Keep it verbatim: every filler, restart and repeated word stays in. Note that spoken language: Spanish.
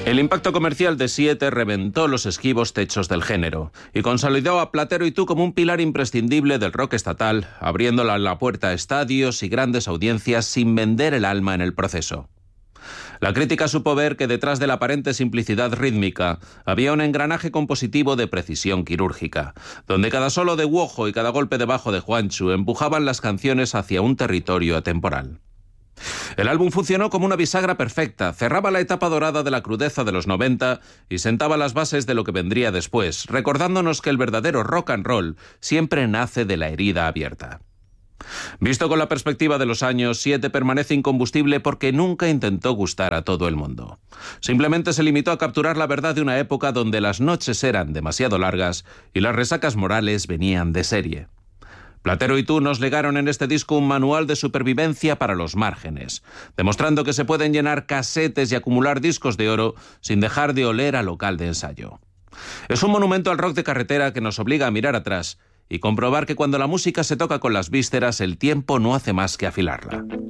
El impacto comercial de Siete reventó los esquivos techos del género y consolidó a Platero y Tú como un pilar imprescindible del rock estatal, abriéndola la puerta a estadios y grandes audiencias sin vender el alma en el proceso. La crítica supo ver que detrás de la aparente simplicidad rítmica había un engranaje compositivo de precisión quirúrgica, donde cada solo de Wojo y cada golpe de bajo de Juanchu empujaban las canciones hacia un territorio atemporal. El álbum funcionó como una bisagra perfecta, cerraba la etapa dorada de la crudeza de los noventa y sentaba las bases de lo que vendría después, recordándonos que el verdadero rock and roll siempre nace de la herida abierta. Visto con la perspectiva de los años, Siete permanece incombustible porque nunca intentó gustar a todo el mundo. Simplemente se limitó a capturar la verdad de una época donde las noches eran demasiado largas y las resacas morales venían de serie. Platero y Tú nos legaron en este disco un manual de supervivencia para los márgenes, demostrando que se pueden llenar casetes y acumular discos de oro sin dejar de oler a local de ensayo. Es un monumento al rock de carretera que nos obliga a mirar atrás y comprobar que cuando la música se toca con las vísceras, el tiempo no hace más que afilarla.